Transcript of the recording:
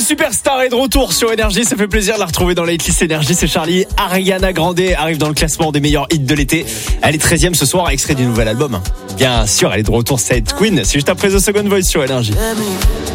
Superstar est de retour sur Énergie. Ça fait plaisir de la retrouver dans la hitlist Énergie. C'est Charlie. Ariana Grande arrive dans le classement des meilleurs hits de l'été. Elle est 13e ce soir, extrait du nouvel album. Bien sûr, elle est de retour, cette Queen. C'est juste après The Second Voice sur Énergie.